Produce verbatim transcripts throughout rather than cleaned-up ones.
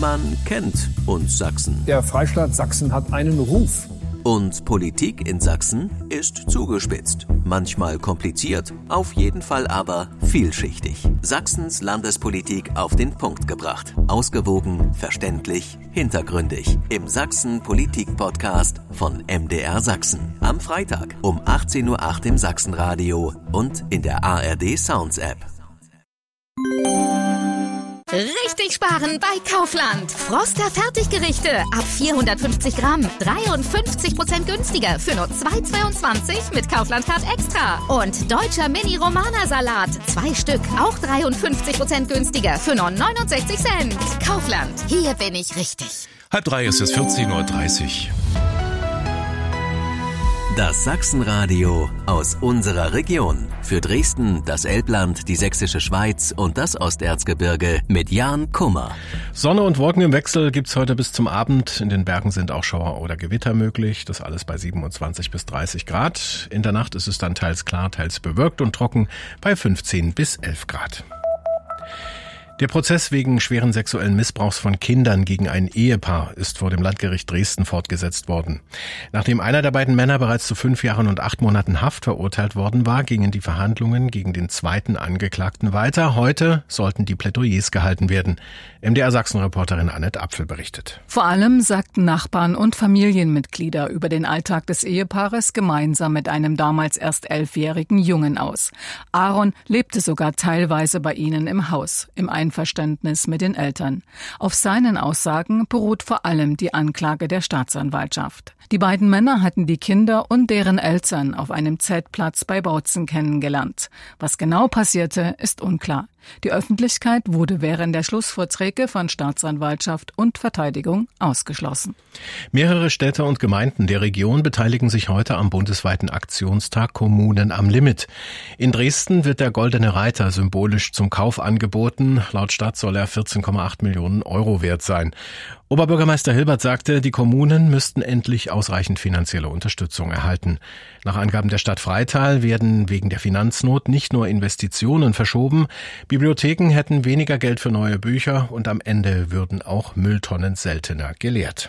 Man kennt uns Sachsen. Der Freistaat Sachsen hat einen Ruf. Und Politik in Sachsen ist zugespitzt. Manchmal kompliziert, auf jeden Fall aber vielschichtig. Sachsens Landespolitik auf den Punkt gebracht. Ausgewogen, verständlich, hintergründig. Im Sachsen-Politik-Podcast von M D R Sachsen. Am Freitag um achtzehn Uhr acht im Sachsenradio und in der A R D Sounds App. Richtig sparen bei Kaufland. Froster Fertiggerichte ab vierhundertfünfzig Gramm. dreiundfünfzig Prozent günstiger für nur zwei Euro zweiundzwanzig mit Kaufland Card Extra. Und deutscher Mini-Romana-Salat. Zwei Stück, auch dreiundfünfzig Prozent günstiger für nur neunundsechzig Cent. Kaufland, hier bin ich richtig. Halb drei ist es, vierzehn Uhr dreißig. Das Sachsenradio aus unserer Region. Für Dresden, das Elbland, die Sächsische Schweiz und das Osterzgebirge mit Jan Kummer. Sonne und Wolken im Wechsel gibt's heute bis zum Abend. In den Bergen sind auch Schauer oder Gewitter möglich. Das alles bei siebenundzwanzig bis dreißig Grad. In der Nacht ist es dann teils klar, teils bewölkt und trocken bei fünfzehn bis elf Grad. Der Prozess wegen schweren sexuellen Missbrauchs von Kindern gegen ein Ehepaar ist vor dem Landgericht Dresden fortgesetzt worden. Nachdem einer der beiden Männer bereits zu fünf Jahren und acht Monaten Haft verurteilt worden war, gingen die Verhandlungen gegen den zweiten Angeklagten weiter. Heute sollten die Plädoyers gehalten werden. M D R Sachsen-Reporterin Annette Apfel berichtet. Vor allem sagten Nachbarn und Familienmitglieder über den Alltag des Ehepaares gemeinsam mit einem damals erst elfjährigen Jungen aus. Aaron lebte sogar teilweise bei ihnen im Haus, im Einverständnis mit den Eltern. Auf seinen Aussagen beruht vor allem die Anklage der Staatsanwaltschaft. Die beiden Männer hatten die Kinder und deren Eltern auf einem Zeltplatz bei Bautzen kennengelernt. Was genau passierte, ist unklar. Die Öffentlichkeit wurde während der Schlussvorträge von Staatsanwaltschaft und Verteidigung ausgeschlossen. Mehrere Städte und Gemeinden der Region beteiligen sich heute am bundesweiten Aktionstag Kommunen am Limit. In Dresden wird der Goldene Reiter symbolisch zum Kauf angeboten. Laut Stadt soll er vierzehn Komma acht Millionen Euro wert sein. Oberbürgermeister Hilbert sagte, die Kommunen müssten endlich ausreichend finanzielle Unterstützung erhalten. Nach Angaben der Stadt Freital werden wegen der Finanznot nicht nur Investitionen verschoben, Bibliotheken hätten weniger Geld für neue Bücher und am Ende würden auch Mülltonnen seltener geleert.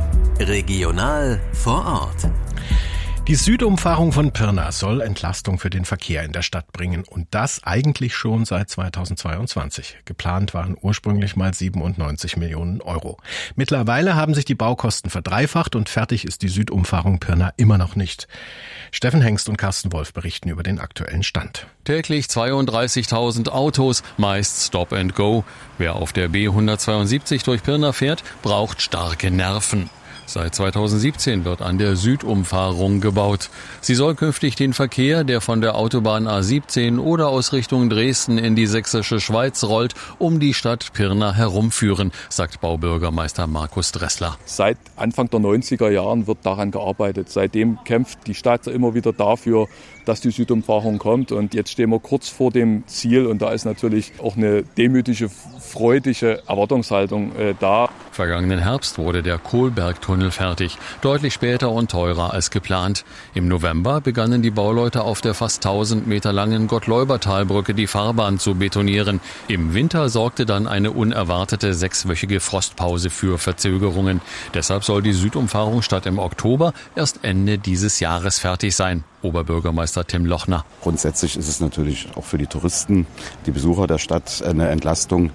Regional vor Ort. Die Südumfahrung von Pirna soll Entlastung für den Verkehr in der Stadt bringen und das eigentlich schon seit zweitausendzweiundzwanzig. Geplant waren ursprünglich mal siebenundneunzig Millionen Euro. Mittlerweile haben sich die Baukosten verdreifacht und fertig ist die Südumfahrung Pirna immer noch nicht. Steffen Hengst und Carsten Wolf berichten über den aktuellen Stand. Täglich zweiunddreißigtausend Autos, meist Stop and Go. Wer auf der B hundertzweiundsiebzig durch Pirna fährt, braucht starke Nerven. Seit zweitausendsiebzehn wird an der Südumfahrung gebaut. Sie soll künftig den Verkehr, der von der Autobahn A siebzehn oder aus Richtung Dresden in die Sächsische Schweiz rollt, um die Stadt Pirna herumführen, sagt Baubürgermeister Markus Dressler. Seit Anfang der neunziger Jahren wird daran gearbeitet. Seitdem kämpft die Stadt immer wieder dafür, dass die Südumfahrung kommt. Und jetzt stehen wir kurz vor dem Ziel. Und da ist natürlich auch eine demütige, freudige Erwartungshaltung äh, da. Vergangenen Herbst wurde der Kohlbergtunnel fertig. Deutlich später und teurer als geplant. Im November begannen die Bauleute auf der fast tausend Meter langen Gottleubertalbrücke die Fahrbahn zu betonieren. Im Winter sorgte dann eine unerwartete sechswöchige Frostpause für Verzögerungen. Deshalb soll die Südumfahrung statt im Oktober erst Ende dieses Jahres fertig sein. Oberbürgermeister Tim Lochner. Grundsätzlich ist es natürlich auch für die Touristen, die Besucher der Stadt eine Entlastung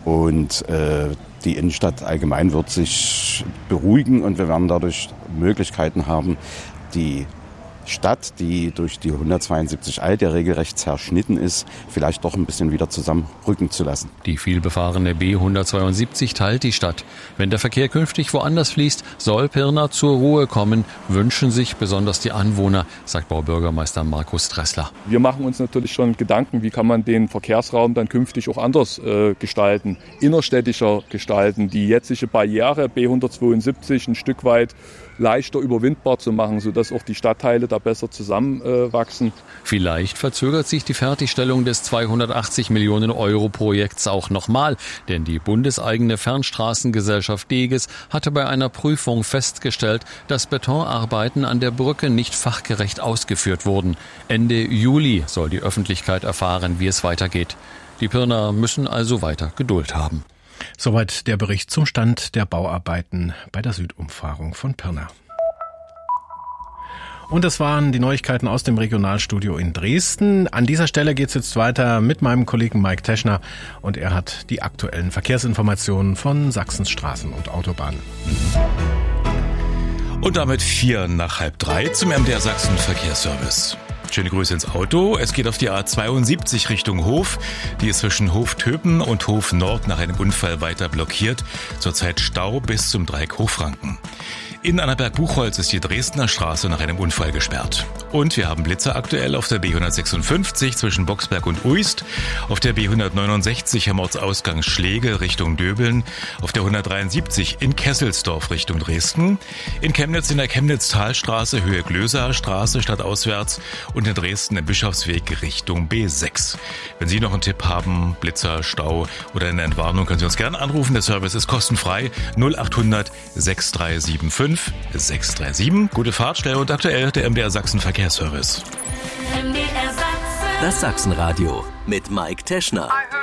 und äh, die Innenstadt allgemein wird sich beruhigen und wir werden dadurch Möglichkeiten haben, die Stadt, die durch die hundertzweiundsiebzig alt ja regelrecht zerschnitten ist, vielleicht doch ein bisschen wieder zusammenrücken zu lassen. Die vielbefahrene B hundertzweiundsiebzig teilt die Stadt. Wenn der Verkehr künftig woanders fließt, soll Pirna zur Ruhe kommen, wünschen sich besonders die Anwohner, sagt Baubürgermeister Markus Dressler. Wir machen uns natürlich schon Gedanken, wie kann man den Verkehrsraum dann künftig auch anders äh, gestalten, innerstädtischer gestalten, die jetzige Barriere B hundertzweiundsiebzig ein Stück weit leichter überwindbar zu machen, sodass auch die Stadtteile da besser zusammenwachsen. Äh, Vielleicht verzögert sich die Fertigstellung des zweihundertachtzig Millionen Euro Projekts auch nochmal, denn die bundeseigene Fernstraßengesellschaft Deges hatte bei einer Prüfung festgestellt, dass Betonarbeiten an der Brücke nicht fachgerecht ausgeführt wurden. Ende Juli soll die Öffentlichkeit erfahren, wie es weitergeht. Die Pirner müssen also weiter Geduld haben. Soweit der Bericht zum Stand der Bauarbeiten bei der Südumfahrung von Pirna. Und das waren die Neuigkeiten aus dem Regionalstudio in Dresden. An dieser Stelle geht es jetzt weiter mit meinem Kollegen Mike Teschner und er hat die aktuellen Verkehrsinformationen von Sachsens Straßen und Autobahnen. Und damit vier nach halb drei zum M D R Sachsen Verkehrsservice. Schöne Grüße ins Auto. Es geht auf die A zweiundsiebzig Richtung Hof. Die ist zwischen Hof-Töpen und Hof-Nord nach einem Unfall weiter blockiert. Zurzeit Stau bis zum Dreieck Hochfranken. In Annaberg-Buchholz ist die Dresdner Straße nach einem Unfall gesperrt. Und wir haben Blitzer aktuell auf der B hundertsechsundfünfzig zwischen Boxberg und Uist, auf der B hundertneunundsechzig am Ortsausgang Schlegel Richtung Döbeln, auf der hundertdreiundsiebzig in Kesselsdorf Richtung Dresden, in Chemnitz in der Chemnitz-Talstraße Höhe Glöser Straße stadtauswärts und in Dresden im Bischofsweg Richtung B sechs. Wenn Sie noch einen Tipp haben, Blitzer, Stau oder eine Entwarnung, können Sie uns gerne anrufen. Der Service ist kostenfrei. null achthundert sechs drei sieben fünf sechs drei sieben. Gute Fahrt, schnell und aktuell, der M D R Sachsen Verkehrsservice. Das Sachsenradio mit Mike Teschner.